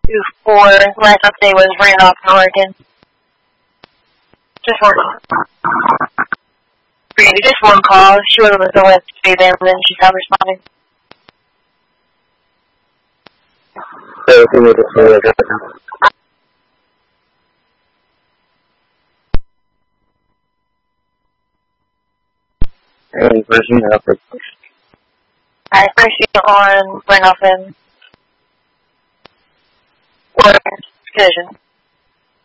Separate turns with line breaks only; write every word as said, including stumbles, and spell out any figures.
two four. Last update was ran off in Oregon. Just one. Brandy, just one call. She wasn't with the last day there, and then she stopped responding.
So, if you need to see it, and version of it.
Alright, first you on Glen Off in Oregon Division.